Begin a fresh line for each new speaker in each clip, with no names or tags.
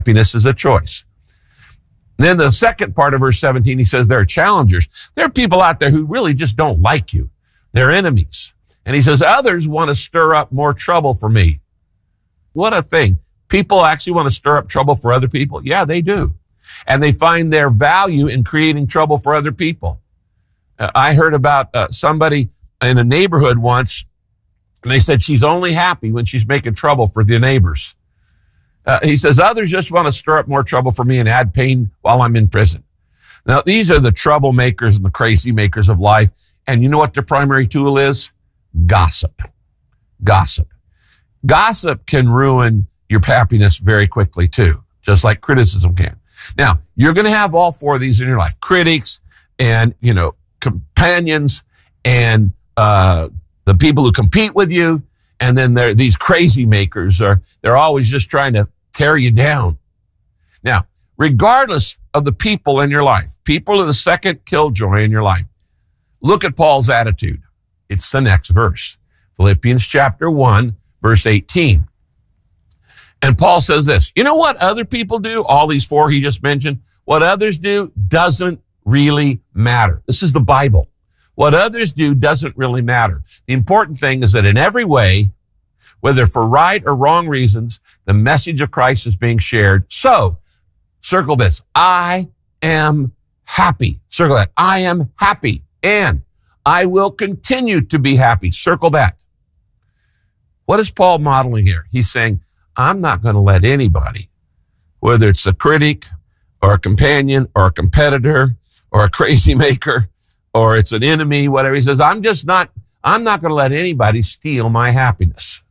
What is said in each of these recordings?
Happiness is a choice. Then the second part of verse 17, he says there are challengers. There are people out there who really just don't like you. They're enemies. And he says, others want to stir up more trouble for me. What a thing. People actually want to stir up trouble for other people. Yeah, they do. And they find their value in creating trouble for other people. I heard about somebody in a neighborhood once, and they said she's only happy when she's making trouble for the neighbors. He says, others just want to stir up more trouble for me and add pain while I'm in prison. Now, these are the troublemakers and the crazy makers of life. And you know what their primary tool is? Gossip. Gossip. Gossip can ruin your happiness very quickly too, just like criticism can. Now, you're going to have all four of these in your life. Critics and, companions and the people who compete with you. And then these crazy makers they're always just trying to tear you down. Now, regardless of the people in your life, people are the second killjoy in your life. Look at Paul's attitude. It's the next verse. Philippians chapter 1, verse 18. And Paul says this, you know what other people do? All these four he just mentioned, what others do doesn't really matter. This is the Bible. What others do doesn't really matter. The important thing is that in every way, whether for right or wrong reasons, the message of Christ is being shared. So, circle this. I am happy. Circle that. I am happy. And I will continue to be happy. Circle that. What is Paul modeling here? He's saying, I'm not going to let anybody, whether it's a critic or a companion or a competitor or a crazy maker, or it's an enemy, whatever. He says, I'm not going to let anybody steal my happiness.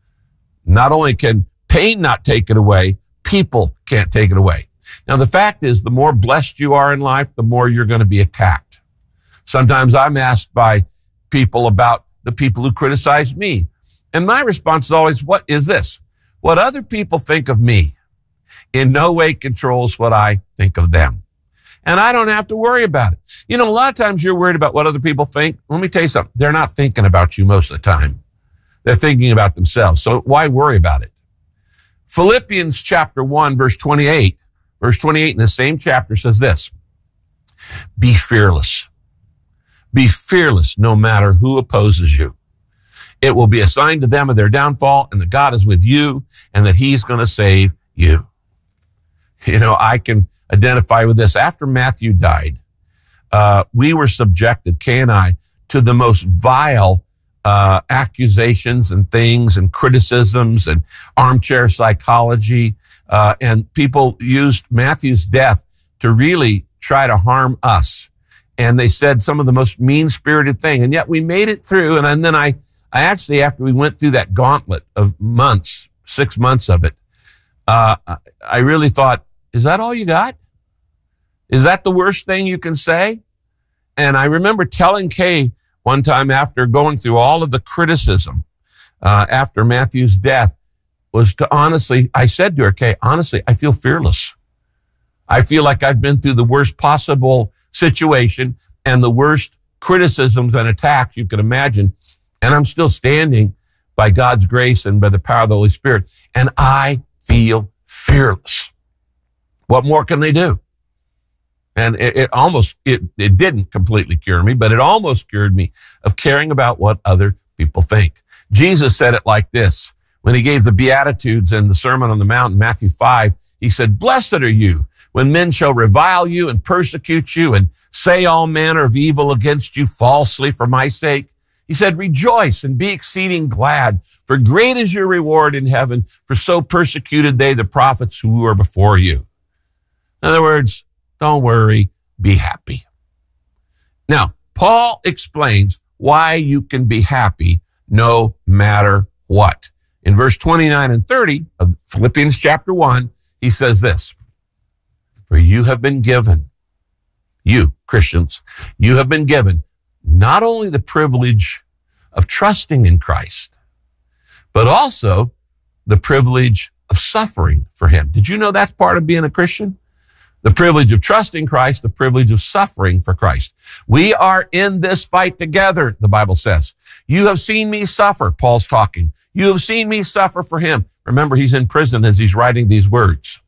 Not only can pain not take it away, people can't take it away. Now, the fact is, the more blessed you are in life, the more you're going to be attacked. Sometimes I'm asked by people about the people who criticize me. And my response is always, what is this? What other people think of me in no way controls what I think of them. And I don't have to worry about it. A lot of times you're worried about what other people think. Let me tell you something. They're not thinking about you most of the time. They're thinking about themselves. So why worry about it? Philippians chapter 1, verse 28. Verse 28 in the same chapter says this. Be fearless. Be fearless no matter who opposes you. It will be a sign to them of their downfall and that God is with you and that he's going to save you. I can identify with this. After Matthew died, we were subjected, Kay and I, to the most vile accusations and things and criticisms and armchair psychology. And people used Matthew's death to really try to harm us. And they said some of the most mean-spirited thing. And yet we made it through. And then I actually, after we went through that gauntlet of months, 6 months of it, I really thought, is that all you got? Is that the worst thing you can say? And I remember telling Kay one time after going through all of the criticism after Matthew's death was to I said to her, Kay, honestly, I feel fearless. I feel like I've been through the worst possible situation and the worst criticisms and attacks you can imagine. And I'm still standing by God's grace and by the power of the Holy Spirit. And I feel fearless. What more can they do? And it didn't completely cure me, but it almost cured me of caring about what other people think. Jesus said it like this. When he gave the Beatitudes in the Sermon on the Mount in Matthew 5, he said, blessed are you when men shall revile you and persecute you and say all manner of evil against you falsely for my sake. He said, rejoice and be exceeding glad, for great is your reward in heaven, for so persecuted they the prophets who were before you. In other words, don't worry, be happy. Now, Paul explains why you can be happy no matter what. In verse 29 and 30 of Philippians chapter 1, he says this, for you have been given, you Christians, you have been given not only the privilege of trusting in Christ, but also the privilege of suffering for him. Did you know that's part of being a Christian? The privilege of trusting Christ, the privilege of suffering for Christ. We are in this fight together, the Bible says. You have seen me suffer, Paul's talking. You have seen me suffer for him. Remember, he's in prison as he's writing these words.